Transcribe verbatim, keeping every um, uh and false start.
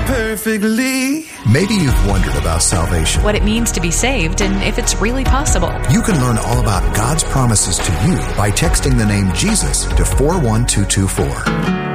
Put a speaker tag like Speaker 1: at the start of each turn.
Speaker 1: perfectly.
Speaker 2: Maybe you've wondered about salvation,
Speaker 3: what it means to be saved, and if it's really possible.
Speaker 2: You can learn all about God's promises to you by texting the name Jesus to four one two two four.